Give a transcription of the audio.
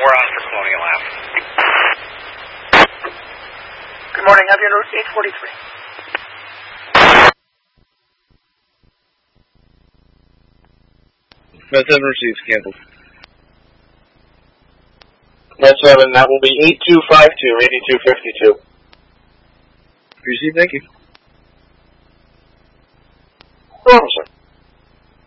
we're on for Colonial Ave. Good morning, Avian Route 843. Med 7 receives, canceled. Med 7, that will be 8252, 8252. Receive, thank you. Officer.